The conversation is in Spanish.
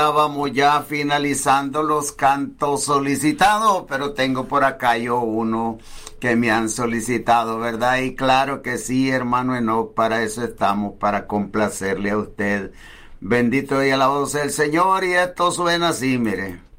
Vamos ya finalizando los cantos solicitados, pero tengo por acá yo uno que me han solicitado, ¿verdad? Y claro que sí, hermano Enoch, para eso estamos, para complacerle a usted. Bendito y alabado sea el Señor, y esto suena así, mire.